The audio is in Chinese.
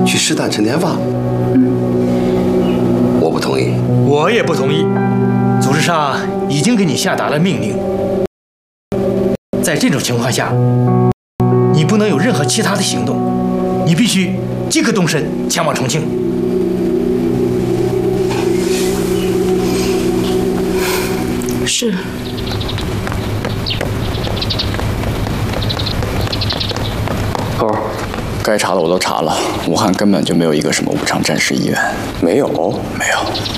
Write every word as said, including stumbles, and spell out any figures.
去试探陈天发。 嗯， 我不同意。 我也不同意。组织上已经给你下达了命令，在这种情况下，你不能有任何其他的行动，你必须即刻动身前往重庆。 是。 头儿，该查的我都查了，武汉根本就没有一个什么武昌战时医院。 没有？ 没有。